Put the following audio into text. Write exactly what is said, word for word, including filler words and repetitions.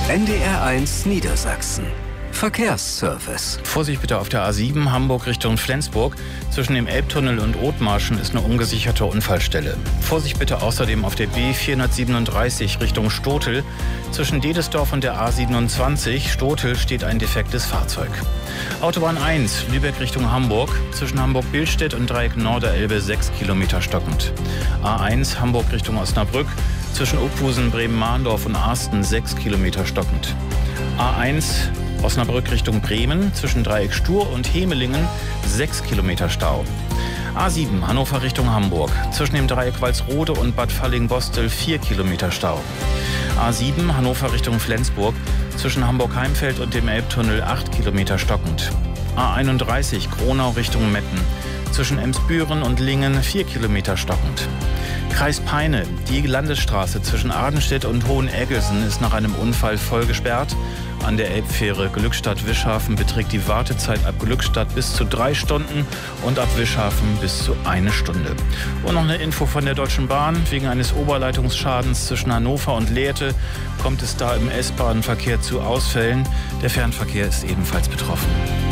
N D R eins Niedersachsen. Verkehrsservice. Vorsicht bitte auf der A sieben Hamburg Richtung Flensburg. Zwischen dem Elbtunnel und Othmarschen ist eine ungesicherte Unfallstelle. Vorsicht bitte außerdem auf der B vierhundertsiebenunddreißig Richtung Stotel. Zwischen Dedesdorf und der A siebenundzwanzig Stotel steht ein defektes Fahrzeug. Autobahn eins Lübeck Richtung Hamburg. Zwischen Hamburg-Billstedt und Dreieck Norderelbe sechs Kilometer stockend. A eins Hamburg Richtung Osnabrück. Zwischen Opusen, Bremen-Mahndorf und Arsten sechs Kilometer stockend. A eins Osnabrück Richtung Bremen, zwischen Dreieck Stur und Hemelingen sechs Kilometer Stau. A sieben Hannover Richtung Hamburg, zwischen dem Dreieck Walsrode und Bad Falling-Bostel vier Kilometer Stau. A sieben Hannover Richtung Flensburg, zwischen Hamburg-Heimfeld und dem Elbtunnel acht Kilometer stockend. A einunddreißig Gronau Richtung Metten, zwischen Emsbüren und Lingen vier Kilometer stockend. Kreis Peine, die Landesstraße zwischen Ardenstedt und Hoheneggelsen ist nach einem Unfall voll gesperrt. An der Elbfähre Glückstadt-Wischhafen beträgt die Wartezeit ab Glückstadt bis zu drei Stunden und ab Wischhafen bis zu eine Stunde. Und noch eine Info von der Deutschen Bahn. Wegen eines Oberleitungsschadens zwischen Hannover und Lehrte kommt es da im S-Bahn-Verkehr zu Ausfällen. Der Fernverkehr ist ebenfalls betroffen.